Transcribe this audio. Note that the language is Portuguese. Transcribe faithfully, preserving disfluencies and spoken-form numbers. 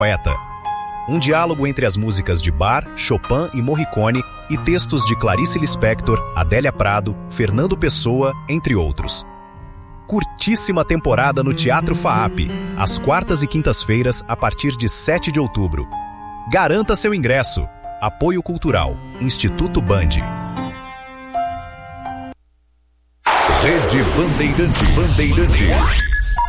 Poeta. Um diálogo entre as músicas de Bar, Chopin e Morricone e textos de Clarice Lispector, Adélia Prado, Fernando Pessoa, entre outros. Curtíssima temporada no Teatro FAAP, às quartas e quintas-feiras, a partir de sete de outubro. Garanta seu ingresso. Apoio Cultural, Instituto Band. Rede Bandeirantes. Bandeirantes.